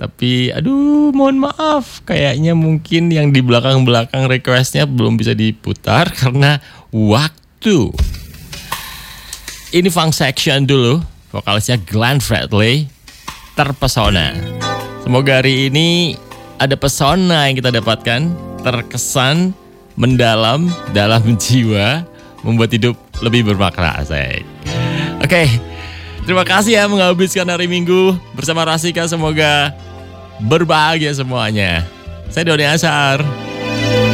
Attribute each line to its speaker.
Speaker 1: Tapi aduh mohon maaf, kayaknya mungkin yang di belakang-belakang requestnya belum bisa diputar karena waktu. Ini Funk Section dulu, vokalisnya Glenn Fredly, Terpesona. Semoga hari ini ada pesona yang kita dapatkan, terkesan, mendalam, dalam jiwa, membuat hidup lebih bermakna. Oke, terima kasih ya menghabiskan hari Minggu bersama Rasika. Semoga berbahagia semuanya. Saya Doni Ashar.